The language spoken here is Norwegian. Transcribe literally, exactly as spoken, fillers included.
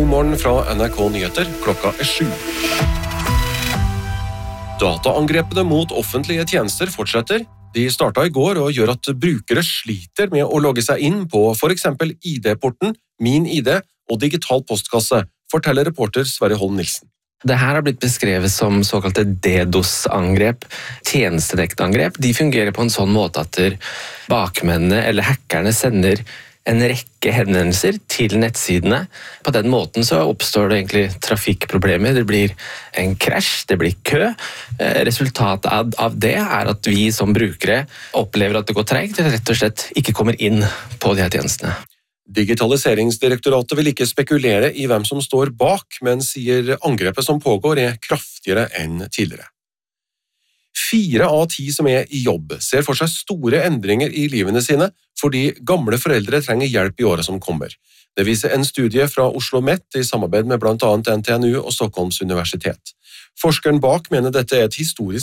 Morgen fra N R K Nyheter, klokka er sju. Dataangrepene mot offentlige tjenester fortsetter. De startet i går og gjør at brukere sliter med å logge seg inn på for eksempel I D-porten, Min I D og digital postkasse, forteller reporter Sverre Holm Nilsen. Det her har blitt beskrevet som såkalte DDoS-angrep, tjenestedektangrep. De fungerer på en sånn måte at bakmennene eller hackerne sender en rekke henvendelser til nettsidene. På den måten så oppstår det egentlig trafikkproblemer. Det blir en krasj, det blir kø. Resultatet av det er at vi som brukere opplever at det går tregt, eller rett og slett ikke kommer inn på de her tjenestene. Digitaliseringsdirektoratet vil ikke spekulere i hvem som står bak, men sier angrepet som pågår er kraftigere enn tidligere. Fire av ti som er i jobb ser for seg store endringer i livene sine fordi gamle foreldre trenger hjelp i året som kommer. Det viser en studie fra Oslo Met i samarbeid med blant annet N T N U og Stockholms universitet. Forskeren bak mener dette er et historisk